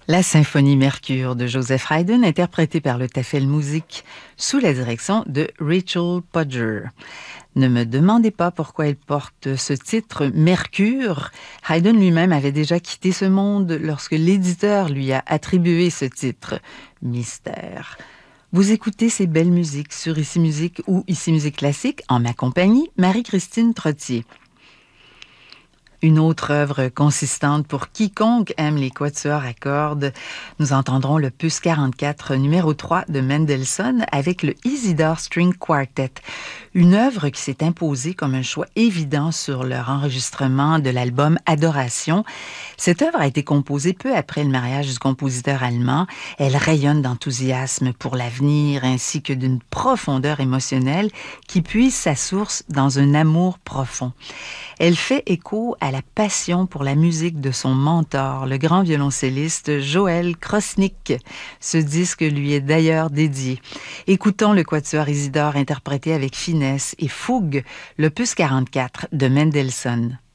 La symphonie Mercure de Joseph Haydn, interprétée par le Tafelmusik sous la direction de Rachel Podger. Ne me demandez pas pourquoi il porte ce titre Mercure. Haydn lui-même avait déjà quitté ce monde lorsque l'éditeur lui a attribué ce titre. Mystère. Vous écoutez ces belles musiques sur Ici Musique ou Ici Musique Classique en ma compagnie, Marie-Christine Trottier. Une autre œuvre consistante pour quiconque aime les quatuors à cordes. Nous entendrons l'opus 44, numéro 3 de Mendelssohn avec le Isidore String Quartet. Une œuvre qui s'est imposée comme un choix évident sur leur enregistrement de l'album Adoration. Cette œuvre a été composée peu après le mariage du compositeur allemand. Elle rayonne d'enthousiasme pour l'avenir ainsi que d'une profondeur émotionnelle qui puise sa source dans un amour profond. Elle fait écho à la passion pour la musique de son mentor, le grand violoncelliste Joël Krosnick. Ce disque lui est d'ailleurs dédié. Écoutons le quatuor Isidore interprété avec finesse et fougue, l'opus 44 de Mendelssohn.